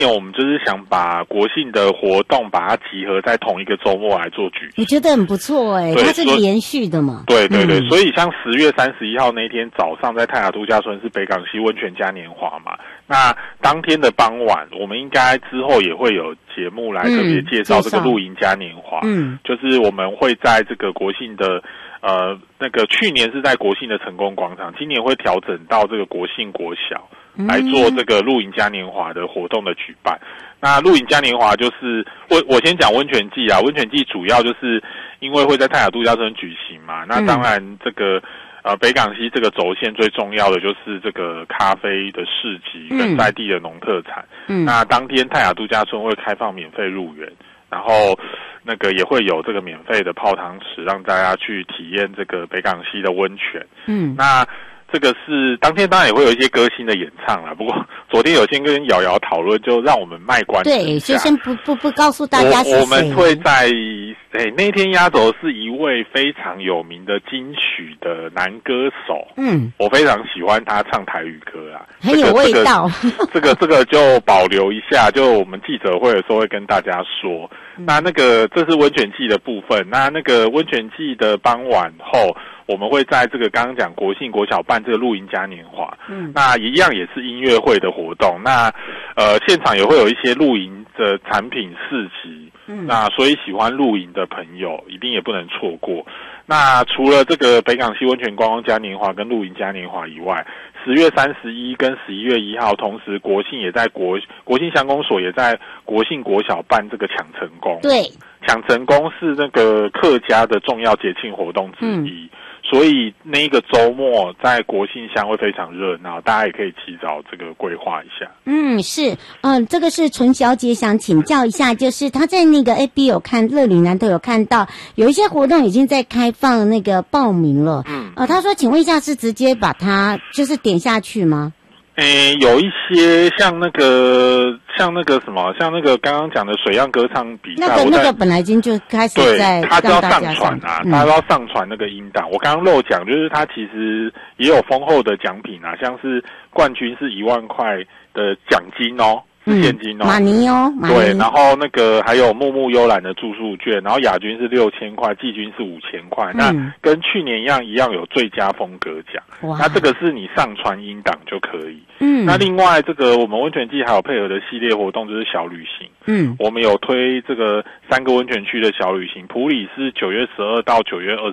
我们就是想把国庆的活动把它集合在同一个周末来做举行， 我觉得很不错它是连续的嘛。 对对对，所以像10月31号那天早上在泰雅度假村是北港溪温泉嘉年华嘛，那当天的傍晚我们应该之后也会有节目来特别介绍这个露营嘉年华，就是我们会在这个国庆的那个去年是在国庆的成功广场，今年会调整到这个国庆国小来做这个露营嘉年华的活动的举办。那露营嘉年华就是我先讲温泉季啊，温泉季主要就是因为会在泰雅度假村举行嘛，那当然这个北港溪这个轴线最重要的就是这个咖啡的市集跟在地的农特产。那当天泰雅度假村会开放免费入园，然后那个也会有这个免费的泡汤池，让大家去体验这个北港溪的温泉。那这个是当天当然也会有一些歌星的演唱啦，不过昨天有先跟瑶瑶讨论，就让我们卖关子一下。 对，就先不告诉大家是谁。 我们会在那天压轴是一位非常有名的金曲的男歌手，我非常喜欢他唱台语歌啊， 很有味道。 这个就保留一下，就我们记者会的时候会跟大家说。那个这是温泉季的部分，那个温泉季的傍晚后，我们会在这个刚刚讲国庆国小办这个露营嘉年华，那一样也是音乐会的活动，那现场也会有一些露营的产品市集，那所以喜欢露营的朋友一定也不能错过。那除了这个北港溪温泉观光嘉年华跟露营嘉年华以外，10月31跟11月1号，同时国庆也在国庆乡公所也在国庆国小办这个抢成功。 对， 抢成功是那个客家的重要节庆活动之一。所以那一个周末在国庆乡会非常热闹，大家也可以提早这个规划一下。 是，这个是纯小姐想请教一下，就是她在那个 FB 有看乐旅南投有看到有一些活动已经在开放那个报名了。她说，请问一下是直接把它就是点下去吗？ 有一些像那个什么，像那个刚刚讲的水漾歌唱比赛， 那个本来已经就开始在， 对，他就要上传啊，他都要上传那个音档。我刚刚漏讲，就是他其实也有丰厚的奖品啊，像是冠军是1万块的奖金哦。是现金哦， 马尼哦， 对，然后那个还有木木悠览的住宿券，然后亚军是6000块，季军是5000块，那跟去年一样有最佳风格奖。那这个是你上传音档就可以。那另外这个我们温泉季还有配合的系列活动就是小旅行。我们有推这个3个温泉区的小旅行，埔里是9月12到9月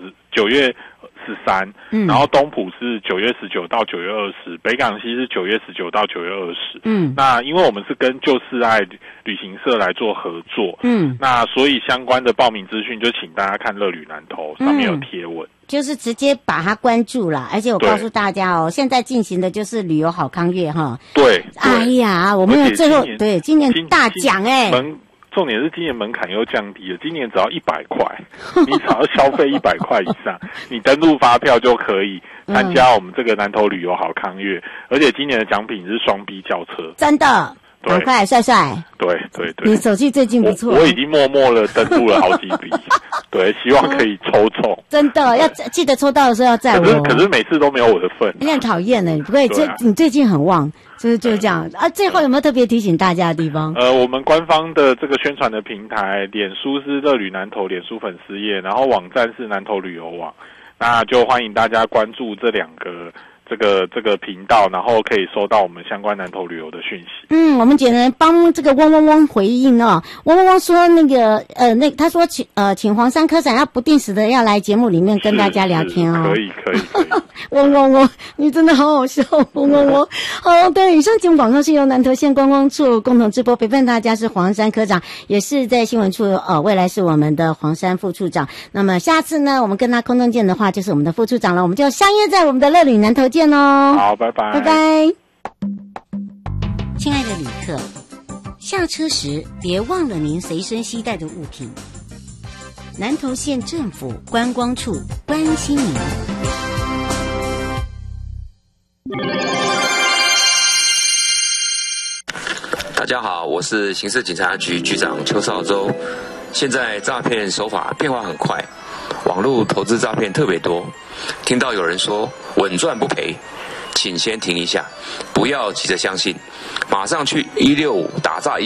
13，然后东埔是9月19到9月20，北港溪是9月19到9月20。那因为我们是跟旧世爱旅行社来做合作，那所以相关的报名资讯就请大家看乐旅南投上面有贴文。 就是直接把它关注了，而且我告诉大家哦，现在进行的就是旅游好康月哈。 对， 哎呀，我们有最后对今年大奖重点是今年门槛又降低了，今年只要100块，你只要消费100块以上，你登录发票就可以参加我们这个南投旅游好康月，而且今年的奖品是双 B 轿车， 真的。赶快，帅帅！ 对， 你手气最近不错。 我已经默默了登录了好几笔，对，希望可以抽中。 真的要记得抽到的时候要载我。 可是每次都没有我的份。 你很讨厌呢，不会，你最近很旺，就是这样啊。最后有没有特别提醒大家的地方？ 我们官方的这个宣传的平台，脸书是乐旅南投脸书粉丝页，然后网站是南投旅游网，那就欢迎大家关注这2个。这个频道，然后可以收到我们相关南投旅游的讯息。 我们简单帮这个汪汪汪回应哦。汪汪汪说他说请黄山科长要不定时的要来节目里面跟大家聊天哦。 可以。 汪汪汪，你真的好好笑，汪汪汪。好，对，以上节目广告是由南投县观光处共同直播，陪伴大家是黄山科长，也是在新闻处未来是我们的黄山副处长。那么下次呢，我们跟他空中见的话，就是我们的副处长了，我们就相约在我们的乐旅南投见哦。 好，拜拜。 拜拜。亲爱的旅客，下车时别忘了您随身携带的物品。南投县政府观光处关心您。 大家好，我是刑事警察局局长邱少洲。现在诈骗手法变化很快，网络投资诈骗特别多。听到有人说稳赚不赔， 请先停一下，不要急着相信，马上去165打诈